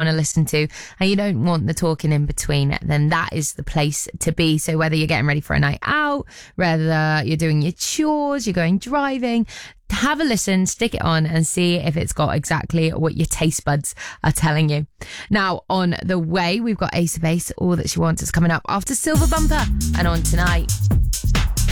want to listen to and you don't want the talking in between, then that is the place to be. So whether you're getting ready for a night out, whether you're doing your chores, you're going driving, have a listen, stick it on and see if it's got exactly what your taste buds are telling you. Now, on the way, we've got Ace of Base, All That She Wants is coming up after Silver Bumper and on tonight.